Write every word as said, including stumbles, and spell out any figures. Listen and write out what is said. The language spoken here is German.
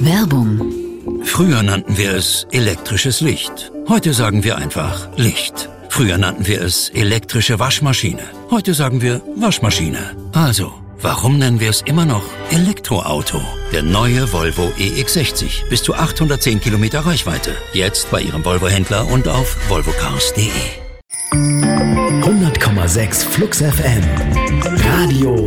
Werbung. Früher nannten wir es elektrisches Licht. Heute sagen wir einfach Licht. Früher nannten wir es elektrische Waschmaschine. Heute sagen wir Waschmaschine. Also, warum nennen wir es immer noch Elektroauto? Der neue Volvo E X sechzig. Bis zu achthundertzehn Kilometer Reichweite. Jetzt bei Ihrem Volvo-Händler und auf volvo cars punkt de. hundert Komma sechs Flux F M. Radio